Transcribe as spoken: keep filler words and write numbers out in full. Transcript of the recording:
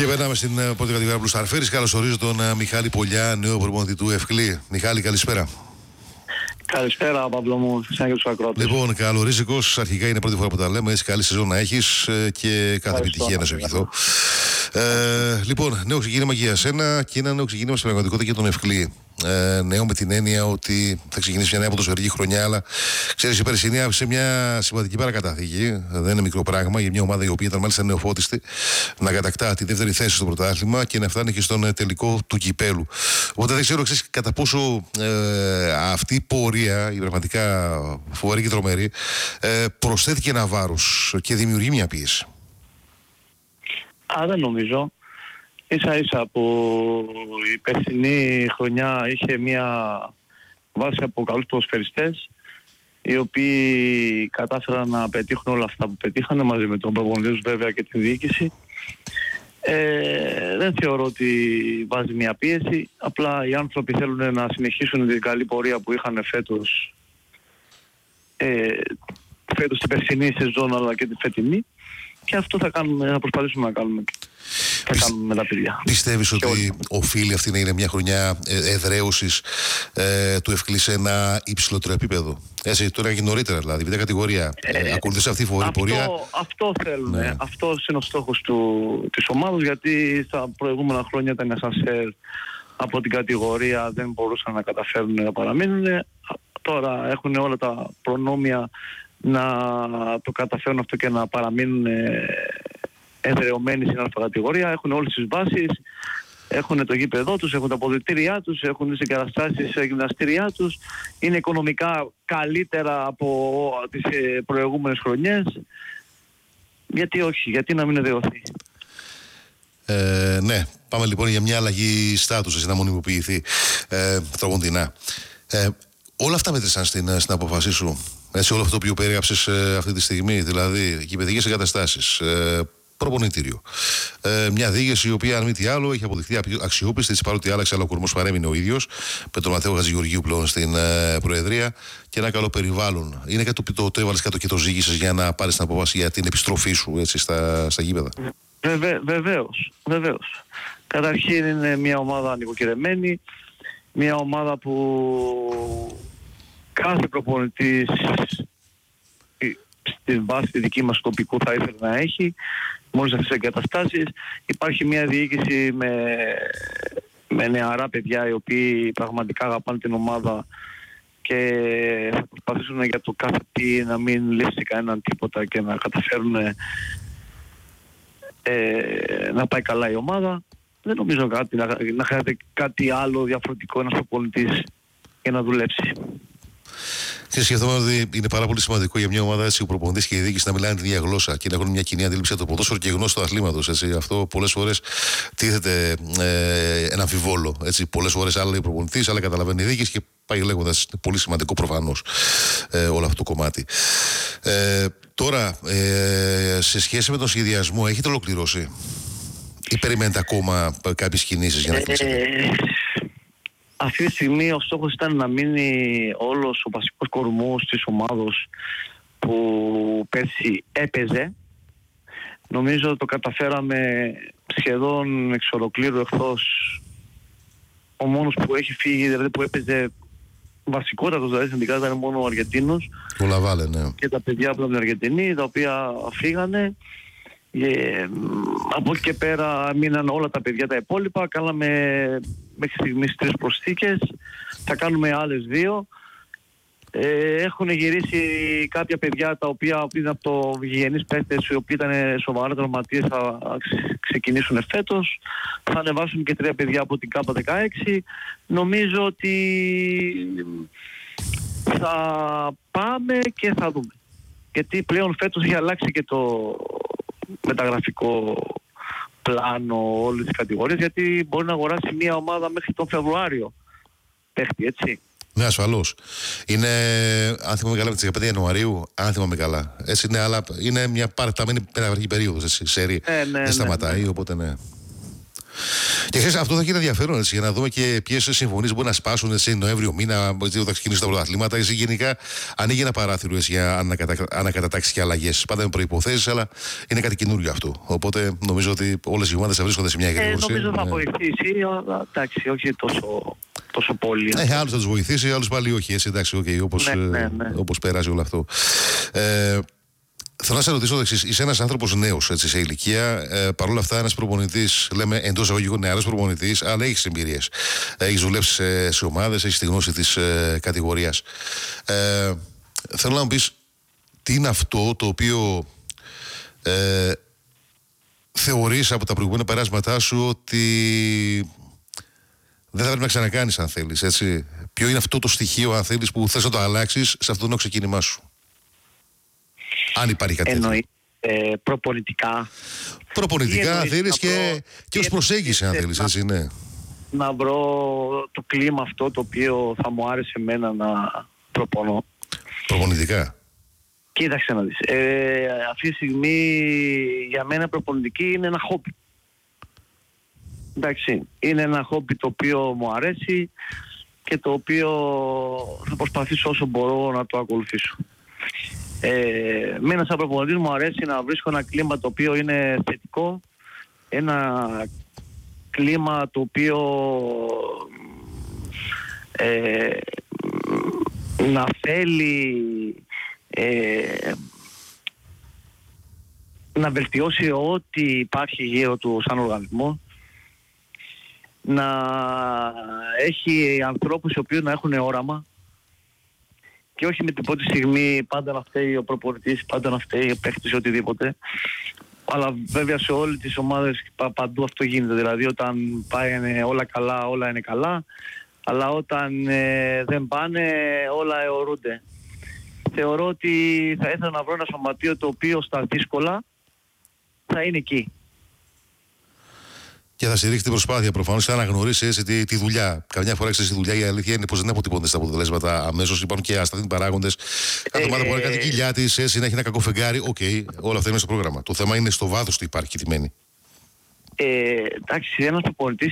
Και περνάμε στην πρώτη κατηγορία που Σταρφέρης. Καλωσορίζω τον Μιχάλη Πολιά, νέο προπονητή του Ευκλή. Μιχάλη, καλησπέρα. Καλησπέρα, Παύλο μου, σαν και τους ακρότες. Λοιπόν, καλορίζικος, αρχικά είναι πρώτη φορά που τα λέμε. Έτσι, καλή σεζόν να έχεις και κάθε επιτυχία να σε ευχηθώ. Ε, λοιπόν, νέο ξεκίνημα και για σένα και ένα νέο ξεκίνημα στην πραγματικότητα και τον Ευκλή. Ε, νέο με την έννοια ότι θα ξεκινήσει μια νέα ποδοσφαιρική χρονιά, αλλά ξέρεις, η περσινή σε μια σημαντική παρακαταθήκη. Δεν είναι μικρό πράγμα για μια ομάδα η οποία ήταν μάλιστα νεοφώτιστη να κατακτά τη δεύτερη θέση στο πρωτάθλημα και να φτάνει και στον τελικό του κυπέλου. Οπότε δεν ξέρω, ξέρεις, κατά πόσο ε, αυτή η πορεία, η πραγματικά φοβερή και τρομερή, ε, προσθέτει ένα βάρος και δημιουργεί μια πίεση. Α, δεν νομίζω. Ίσα ίσα που η περσινή χρονιά είχε μια βάση από καλούς ποδοσφαιριστές, οι οποίοι κατάφεραν να πετύχουν όλα αυτά που πετύχανε μαζί με τον προπονητή τους βέβαια και τη διοίκηση. Ε, δεν θεωρώ ότι βάζει μια πίεση, απλά οι άνθρωποι θέλουν να συνεχίσουν την καλή πορεία που είχαν φέτος, ε, φέτος την περσινή σεζόν αλλά και τη φετινή, και αυτό θα, κάνουμε, θα προσπαθήσουμε να κάνουμε. Θα κάνουμε με τα παιδιά. Πιστεύεις ότι όλοι οφείλει αυτή να είναι μια χρονιά εδραίωσης ε, του Ευκλή σε ένα υψηλότερο επίπεδο? Έτσι, τώρα και νωρίτερα δηλαδή, μια κατηγορία. Ε, ε, ακολουθείς αυτή η φοβερή πορεία. Αυτό θέλουμε. Ναι. Αυτός είναι ο στόχος του, της ομάδας, γιατί στα προηγούμενα χρόνια ήταν ασανσέρ από την κατηγορία, δεν μπορούσαν να καταφέρουν να παραμείνουν. Τώρα έχουν όλα τα προνόμια να το καταφέρουν αυτό και να παραμείνουν εδραιωμένοι στην αλφα κατηγορία. Έχουν όλες τις βάσεις, έχουν το γήπεδό τους, έχουν τα αποδυτήριά τους, έχουν τις εγκαταστάσεις στα γυμναστήριά τους, είναι οικονομικά καλύτερα από τις προηγούμενες χρονιές. Γιατί όχι, γιατί να μην εδραιωθεί? Ε, ναι, πάμε λοιπόν για μια αλλαγή στάτους, να μονιμοποιηθεί ε, τρομοντινά. Ε, όλα αυτά μέτρησαν στην, στην αποφασή σου? Έτσι, όλο αυτό που περιέγραψες ε, αυτή τη στιγμή, δηλαδή γηπεδικές εγκαταστάσεις, ε, προπονητήριο. Ε, μια διοίκηση η οποία, αν μη τι άλλο, έχει αποδειχθεί αξιόπιστη, παρότι άλλαξε, αλλά ο κορμός παρέμεινε ο ίδιος, με τον Ματέο Χατζηγεωργίου πλέον στην ε, Προεδρία, και ένα καλό περιβάλλον. Είναι κάτι το, το, το έβαλες κάτω και το ζήγησες για να πάρεις την απόφαση για την επιστροφή σου, έτσι, στα, στα γήπεδα? Βεβαίως, βεβαίως, βεβαίως. Καταρχήν είναι μια ομάδα νοικοκυρεμένη, μια ομάδα που κάθε προπονητής στη βάση τη δική μας τοπικού θα ήθελε να έχει μόλις αυτές τις εγκαταστάσεις. Υπάρχει μια διοίκηση με, με νεαρά παιδιά οι οποίοι πραγματικά αγαπάνε την ομάδα και θα προσπαθήσουν για το κάθε τι να μην λύσει κανέναν τίποτα και να καταφέρουν ε, να πάει καλά η ομάδα. Δεν νομίζω κάτι, να, να χρειάζεται κάτι άλλο διαφορετικό ένας προπονητής για να δουλέψει. Και σκεφτόμαστε ότι είναι πάρα πολύ σημαντικό για μια ομάδα, έτσι, ο προπονητής και η διοίκηση να μιλάνε την ίδια γλώσσα και να έχουν μια κοινή αντίληψη για το ποδόσφαιρο και γνώση του αθλήματος. Αυτό πολλές φορές τίθεται ε, ένα αμφιβόλο. Πολλές φορές άλλα λέει ο προπονητής, άλλα καταλαβαίνει η διοίκηση και πάει λέγοντας. Είναι πολύ σημαντικό προφανώς ε, όλο αυτό το κομμάτι. Ε, τώρα, ε, σε σχέση με τον σχεδιασμό, έχετε ολοκληρώσει ή περιμένετε ακόμα κάποιες κινήσεις για να κλείσετε? Αυτή τη στιγμή ο στόχος ήταν να μείνει όλος ο βασικός κορμός της ομάδος που πέρσι έπαιζε. Νομίζω το καταφέραμε σχεδόν εξ ολοκλήρου, εκτός ο μόνος που έχει φύγει, δηλαδή που έπαιζε βασικότατος δηλαδή στην Αντικάτα, ήταν μόνο ο Αργεντίνος. Ο Λαβάλε, ναι. Και τα παιδιά από την Αργεντινή, τα οποία φύγανε. Ε, από εκεί και πέρα μείναν όλα τα παιδιά τα υπόλοιπα. Κάναμε μέχρι στιγμής τρεις προσθήκες, θα κάνουμε άλλες δύο. Ε, έχουν γυρίσει κάποια παιδιά τα οποία είναι από το γηγενείς παίκτες, οι οποίοι ήταν σοβαρά τραυματίες, θα ξεκινήσουν φέτος. Θα ανεβάσουν και τρία παιδιά από την ΚΑΠΑ δεκαέξι. Νομίζω ότι θα πάμε και θα δούμε, γιατί πλέον φέτος έχει αλλάξει και το μεταγραφικό πλάνο όλες τις κατηγορίες, γιατί μπορεί να αγοράσει μια ομάδα μέχρι τον Φεβρουάριο παίχτη, έτσι. Ναι, ασφαλώς. Είναι, αν θυμάμαι καλά, με τις δεκαπέντε Ιανουαρίου, αν θυμάμαι καλά. Έτσι είναι, αλλά είναι μια παραταμένη μεταγραφική περίοδος, έτσι, σερί. Ε, ναι, δεν σταματάει, ναι, ναι. Οπότε ναι. Και ξέρεις, αυτό θα γίνει ενδιαφέρον έτσι, για να δούμε και ποιες συμφωνίες μπορεί να σπάσουν σε Νοέμβριο μήνα, όταν θα ξεκινήσουν τα πρωταθλήματα. Εσύ γενικά ανοίγει ένα παράθυρο έτσι, για ανακατα... ανακατατάξεις και αλλαγές. Πάντα με προϋποθέσεις, αλλά είναι κάτι καινούριο αυτό. Οπότε νομίζω ότι όλες οι ομάδες θα βρίσκονται σε μια εγρήγορση. Ε, νομίζω θα βοηθήσει, αλλά εντάξει, όχι τόσο, τόσο πολύ. Ε, άλλους θα τους βοηθήσει, άλλους πάλι όχι. Έτσι, εντάξει, okay, όπως, ναι, ναι, ναι. όπως περάζει όλο αυτό. Ε, Θέλω να σε ρωτήσω το εξής. Είσαι ένας άνθρωπος νέος έτσι, σε ηλικία. Ε, Παρ' όλα αυτά, ένας προπονητής, λέμε εντός εισαγωγικών νεαρός προπονητής, αλλά έχεις εμπειρίες. Έχεις δουλέψει σε, σε ομάδες, έχεις τη γνώση της ε, κατηγορίας. Ε, θέλω να μου πεις τι είναι αυτό το οποίο ε, θεωρείς από τα προηγούμενα περάσματά σου ότι δεν θα πρέπει να ξανακάνεις, αν θέλεις. Έτσι. Ποιο είναι αυτό το στοιχείο, αν θέλεις, που θες να το αλλάξεις σε αυτό το ξεκίνημά σου. Αν υπάρχει κάτι τέτοιο. Εννοεί ε, προπονητικά. Προπονητικά, αν θέλεις, και, και ως προσέγγιση, αν θέλεις, έτσι, ναι. Να βρω το κλίμα αυτό το οποίο θα μου άρεσε εμένα να προπονώ. Προπονητικά. Κοίταξε να δεις. Ε, αυτή τη στιγμή για μένα προπονητική είναι ένα χόμπι. Εντάξει, είναι ένα χόμπι το οποίο μου αρέσει και το οποίο θα προσπαθήσω όσο μπορώ να το ακολουθήσω. Ε, Μένα σαν προπονητής μου αρέσει να βρίσκω ένα κλίμα το οποίο είναι θετικό, ένα κλίμα το οποίο ε, να θέλει ε, να βελτιώσει ό,τι υπάρχει γύρω του σαν οργανισμό, να έχει ανθρώπους οι οποίοι να έχουν όραμα και όχι με την πρώτη στιγμή πάντα να φταίει ο προπονητής, πάντα να φταίει ο παίκτης, οτιδήποτε. Αλλά βέβαια σε όλες τις ομάδες παντού αυτό γίνεται. Δηλαδή όταν πάει όλα καλά, όλα είναι καλά. Αλλά όταν ε, δεν πάνε, όλα αιωρούνται. Θεωρώ ότι θα ήθελα να βρω ένα σωματείο το οποίο στα δύσκολα θα είναι εκεί. Και θα στηρίξει την προσπάθεια προφανώς, θα αναγνωρίσει έτσι, τη, τη δουλειά. Καμιά φορά ξέρει τη δουλειά, η αλήθεια είναι πως δεν αποτυπώνται στα αποτελέσματα αμέσως. Υπάρχουν και ασταθείς παράγοντες. Κάθε ομάδα μπορεί να κάνει κοιλιά τη, έτσι, να έχει ένα κακό φεγγάρι. Οκ, okay, όλα αυτά είναι στο πρόγραμμα. Το θέμα είναι στο βάθος του υπάρχει κοιτημένη. Ε, εντάξει, ένας προπονητής